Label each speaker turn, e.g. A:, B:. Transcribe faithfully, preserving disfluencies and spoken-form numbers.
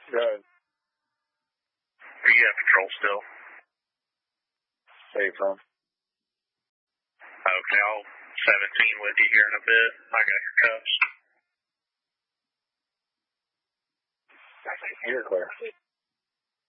A: Good.
B: Are you at patrol still?
A: Safe, huh?
B: Okay, I'll seventeen with you here in a bit. I got your cuffs.
A: You're clear.